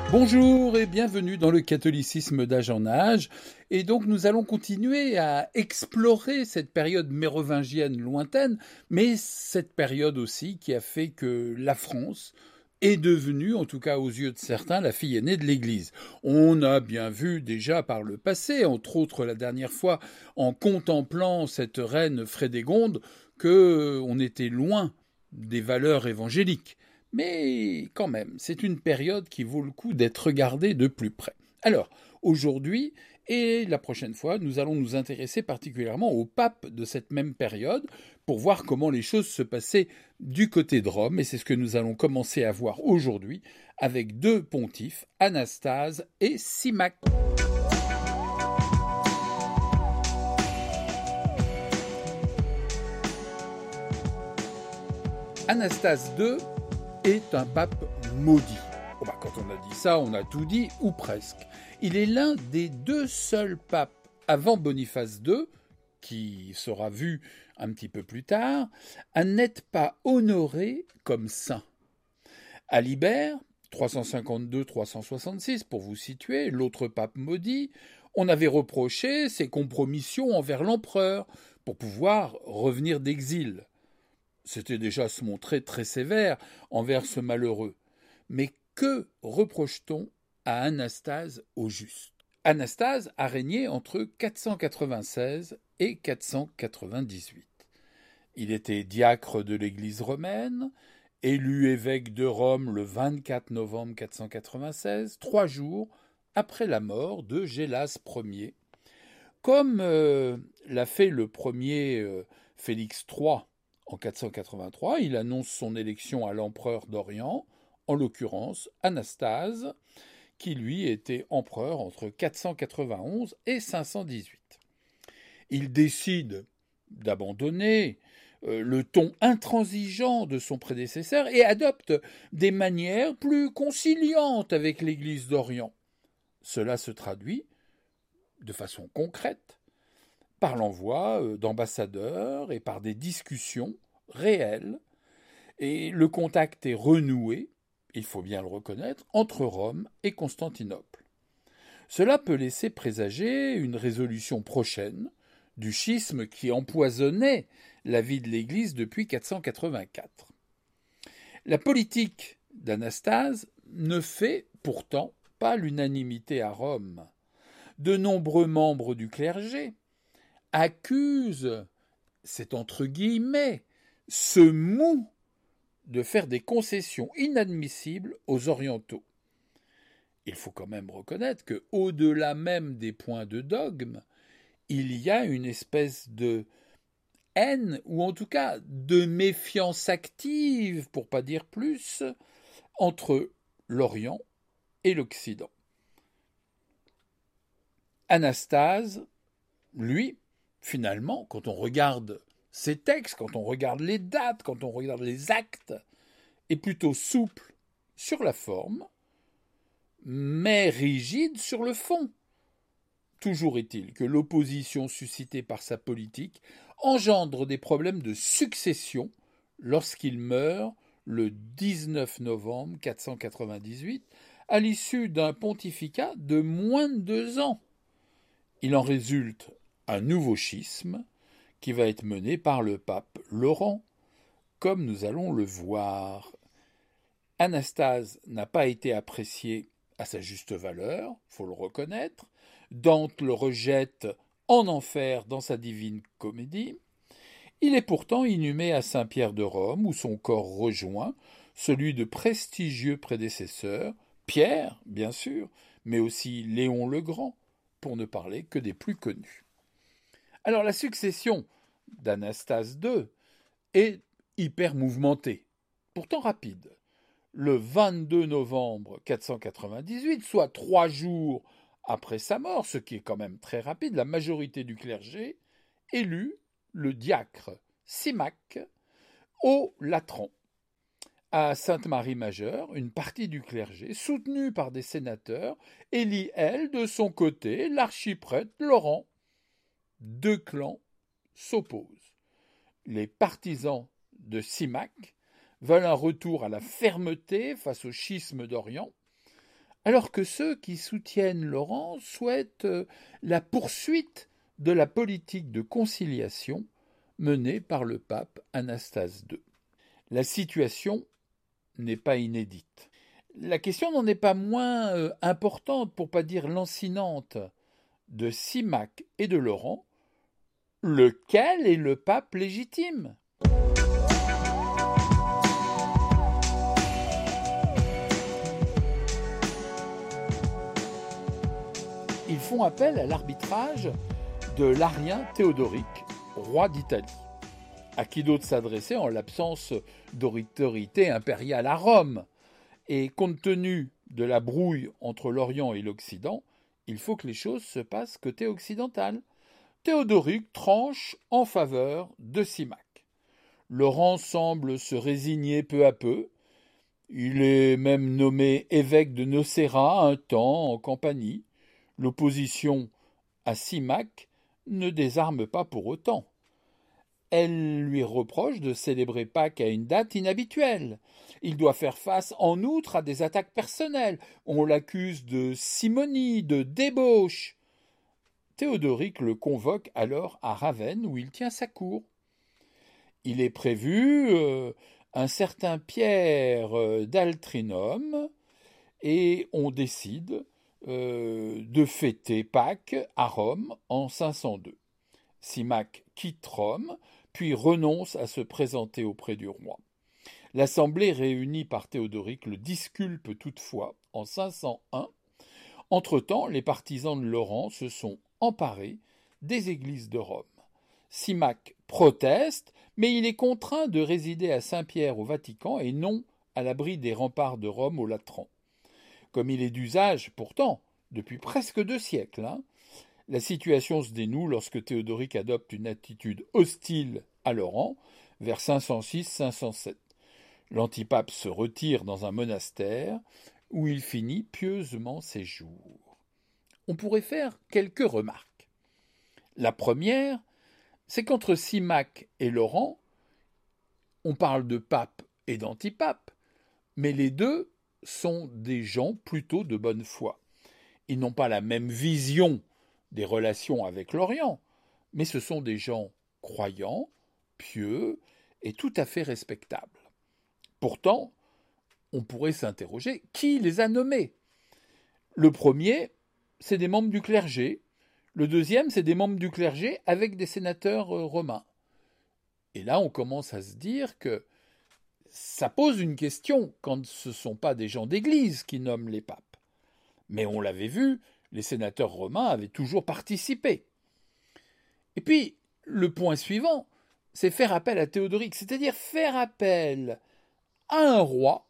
Bonjour et bienvenue dans le catholicisme d'âge en âge. Et donc nous allons continuer à explorer cette période mérovingienne lointaine, mais cette période aussi qui a fait que la France est devenue, en tout cas aux yeux de certains, la fille aînée de l'Église. On a bien vu déjà par le passé, entre autres la dernière fois en contemplant cette reine Frédégonde, que on était loin des valeurs évangéliques. Mais quand même, c'est une période qui vaut le coup d'être regardée de plus près. Alors, aujourd'hui et la prochaine fois, nous allons nous intéresser particulièrement au pape de cette même période pour voir comment les choses se passaient du côté de Rome. Et c'est ce que nous allons commencer à voir aujourd'hui avec deux pontifes, Anastase et Symmachus. Anastase II est un pape maudit. Quand on a dit ça, on a tout dit, ou presque. Il est l'un des deux seuls papes avant Boniface II, qui sera vu un petit peu plus tard, à n'être pas honoré comme saint. Alibert, 352-366 pour vous situer, l'autre pape maudit, on avait reproché ses compromissions envers l'empereur pour pouvoir revenir d'exil. C'était déjà se montrer très sévère envers ce malheureux. Mais que reproche-t-on à Anastase au juste ? Anastase a régné entre 496 et 498. Il était diacre de l'Église romaine, élu évêque de Rome le 24 novembre 496, 3 jours après la mort de Gélas Ier, comme l'a fait le premier Félix III en 483. Il annonce son élection à l'empereur d'Orient, en l'occurrence Anastase, qui lui était empereur entre 491 et 518. Il décide d'abandonner le ton intransigeant de son prédécesseur et adopte des manières plus conciliantes avec l'Église d'Orient. Cela se traduit de façon concrète par l'envoi d'ambassadeurs et par des discussions réelles. Et le contact est renoué, il faut bien le reconnaître, entre Rome et Constantinople. Cela peut laisser présager une résolution prochaine du schisme qui empoisonnait la vie de l'Église depuis 484. La politique d'Anastase ne fait pourtant pas l'unanimité à Rome. De nombreux membres du clergé accusent, c'est entre guillemets, ce mou de faire des concessions inadmissibles aux orientaux. Il faut quand même reconnaître que, au-delà même des points de dogme, il y a une espèce de haine, ou en tout cas de méfiance active, pour pas dire plus, entre l'Orient et l'Occident. Anastase, lui, finalement, quand on regarde ses textes, quand on regarde les dates, quand on regarde les actes, est plutôt souple sur la forme, mais rigide sur le fond. Toujours est-il que l'opposition suscitée par sa politique engendre des problèmes de succession lorsqu'il meurt le 19 novembre 498, à l'issue d'un pontificat de moins de 2 ans. Il en résulte un nouveau schisme qui va être mené par le pape Laurent, comme nous allons le voir. Anastase n'a pas été apprécié à sa juste valeur, faut le reconnaître. Dante le rejette en enfer dans sa Divine Comédie. Il est pourtant inhumé à Saint-Pierre de Rome, où son corps rejoint celui de prestigieux prédécesseurs, Pierre, bien sûr, mais aussi Léon le Grand, pour ne parler que des plus connus. Alors la succession d'Anastase II est hyper mouvementée, pourtant rapide. Le 22 novembre 498, soit 3 jours après sa mort, ce qui est quand même très rapide, la majorité du clergé élut le diacre Symmachus au Latran. À Sainte-Marie-Majeure, une partie du clergé, soutenue par des sénateurs, élit, elle, de son côté, l'archiprêtre Laurent. 2 clans s'opposent. Les partisans de Symmachus veulent un retour à la fermeté face au schisme d'Orient, alors que ceux qui soutiennent Laurent souhaitent la poursuite de la politique de conciliation menée par le pape Anastase II. La situation n'est pas inédite. La question n'en est pas moins importante, pour ne pas dire lancinante, de Simac et de Laurent. Lequel est le pape légitime ? Ils font appel à l'arbitrage de l'Arien Théodoric, roi d'Italie. À qui d'autre s'adresser en l'absence d'autorité impériale à Rome ? Et compte tenu de la brouille entre l'Orient et l'Occident, il faut que les choses se passent côté occidental. Théodoric tranche en faveur de Simac. Laurent semble se résigner peu à peu. Il est même nommé évêque de Nocera un temps en Campanie. L'opposition à Simac ne désarme pas pour autant. Elle lui reproche de célébrer Pâques à une date inhabituelle. Il doit faire face en outre à des attaques personnelles. On l'accuse de simonie, de débauche. Théodoric le convoque alors à Ravenne où il tient sa cour. Il est prévu un certain Pierre d'Altrinum et on décide de fêter Pâques à Rome en 502. Simac quitte Rome, puis renonce à se présenter auprès du roi. L'assemblée réunie par Théodoric le disculpe toutefois en 501. Entre-temps, les partisans de Laurent se sont emparés des églises de Rome. Simac proteste, mais il est contraint de résider à Saint-Pierre au Vatican et non à l'abri des remparts de Rome au Latran. Comme il est d'usage, pourtant, depuis presque 2 siècles, la situation se dénoue lorsque Théodoric adopte une attitude hostile à Laurent vers 506-507. L'antipape se retire dans un monastère où il finit pieusement ses jours. On pourrait faire quelques remarques. La première, c'est qu'entre Simac et Laurent, on parle de pape et d'antipape, mais les deux sont des gens plutôt de bonne foi. Ils n'ont pas la même vision des relations avec l'Orient, mais ce sont des gens croyants, pieux et tout à fait respectables. Pourtant, on pourrait s'interroger, qui les a nommés ? Le premier, c'est des membres du clergé. Le deuxième, c'est des membres du clergé avec des sénateurs romains. Et là, on commence à se dire que ça pose une question quand ce ne sont pas des gens d'église qui nomment les papes. Mais on l'avait vu, les sénateurs romains avaient toujours participé. Et puis, le point suivant, c'est faire appel à Théodoric, c'est-à-dire faire appel à un roi,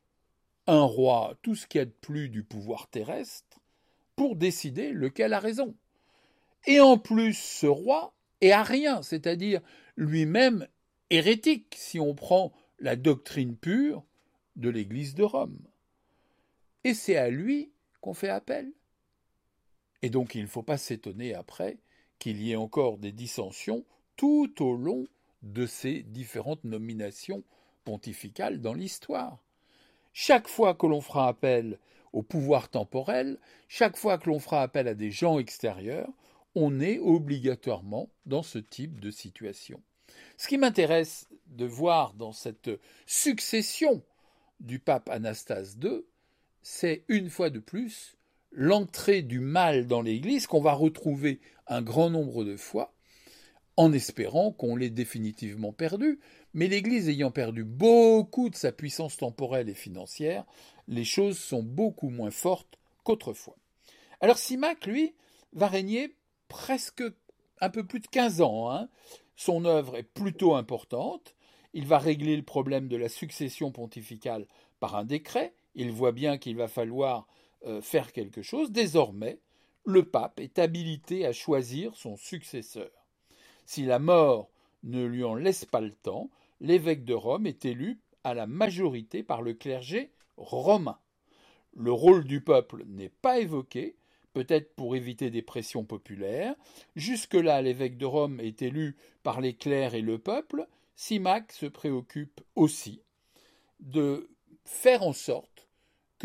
tout ce qu'il y a de plus du pouvoir terrestre, pour décider lequel a raison. Et en plus, ce roi est arien, c'est-à-dire lui-même hérétique, si on prend la doctrine pure de l'Église de Rome. Et c'est à lui qu'on fait appel. Et donc il ne faut pas s'étonner après qu'il y ait encore des dissensions tout au long de ces différentes nominations pontificales dans l'histoire. Chaque fois que l'on fera appel au pouvoir temporel, chaque fois que l'on fera appel à des gens extérieurs, on est obligatoirement dans ce type de situation. Ce qui m'intéresse de voir dans cette succession du pape Anastase II, c'est une fois de plus l'entrée du mal dans l'Église qu'on va retrouver un grand nombre de fois, en espérant qu'on l'ait définitivement perdu. Mais l'Église ayant perdu beaucoup de sa puissance temporelle et financière, les choses sont beaucoup moins fortes qu'autrefois. Alors Simac, lui, va régner presque un peu plus de 15 ans. Son œuvre est plutôt importante. Il va régler le problème de la succession pontificale par un décret. Il voit bien qu'il va falloir faire quelque chose. Désormais, le pape est habilité à choisir son successeur. Si la mort ne lui en laisse pas le temps, l'évêque de Rome est élu à la majorité par le clergé romain. Le rôle du peuple n'est pas évoqué, peut-être pour éviter des pressions populaires. Jusque-là, l'évêque de Rome est élu par les clercs et le peuple. Simac se préoccupe aussi de faire en sorte que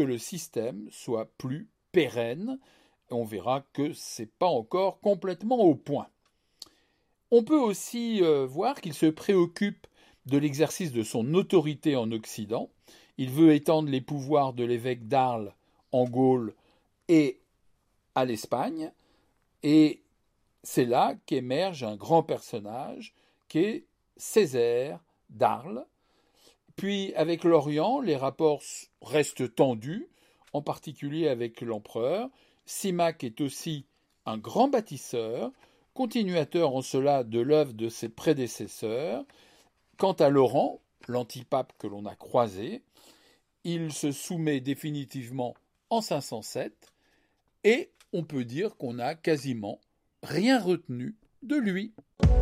que le système soit plus pérenne. On verra que ce n'est pas encore complètement au point. On peut aussi voir qu'il se préoccupe de l'exercice de son autorité en Occident. Il veut étendre les pouvoirs de l'évêque d'Arles en Gaule et à l'Espagne. Et c'est là qu'émerge un grand personnage qui est Césaire d'Arles. Puis avec l'Orient, les rapports restent tendus, en particulier avec l'empereur. Symmach est aussi un grand bâtisseur, continuateur en cela de l'œuvre de ses prédécesseurs. Quant à Laurent, l'antipape que l'on a croisé, il se soumet définitivement en 507 et on peut dire qu'on n'a quasiment rien retenu de lui.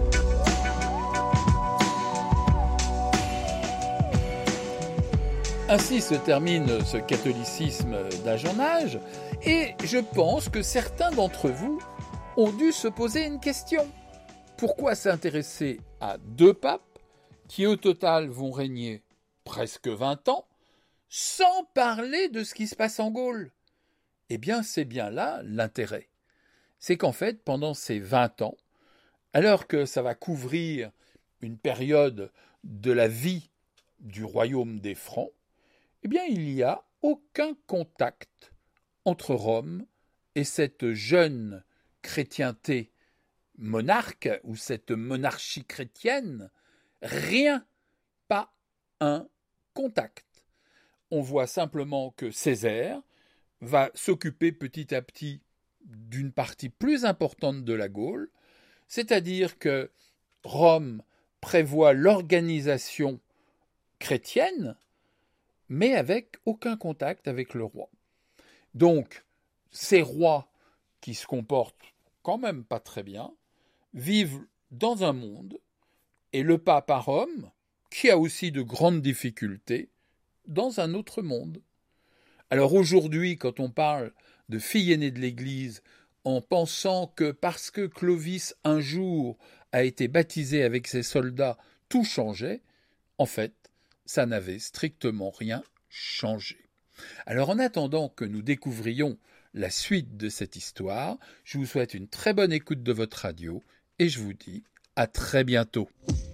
Ainsi se termine ce catholicisme d'âge en âge, et je pense que certains d'entre vous ont dû se poser une question. Pourquoi s'intéresser à 2 papes qui au total vont régner presque 20 ans, sans parler de ce qui se passe en Gaule? Eh bien, c'est bien là l'intérêt. C'est qu'en fait, pendant ces 20 ans, alors que ça va couvrir une période de la vie du royaume des Francs, eh bien, il n'y a aucun contact entre Rome et cette jeune chrétienté monarque ou cette monarchie chrétienne. Rien, pas un contact. On voit simplement que Césaire va s'occuper petit à petit d'une partie plus importante de la Gaule, c'est-à-dire que Rome prévoit l'organisation chrétienne, mais avec aucun contact avec le roi. Donc, ces rois qui se comportent quand même pas très bien, vivent dans un monde, et le pape à Rome, qui a aussi de grandes difficultés, dans un autre monde. Alors aujourd'hui, quand on parle de fille aînée de l'Église, en pensant que parce que Clovis un jour a été baptisé avec ses soldats, tout changeait, en fait, ça n'avait strictement rien changé. Alors en attendant que nous découvrions la suite de cette histoire, je vous souhaite une très bonne écoute de votre radio et je vous dis à très bientôt.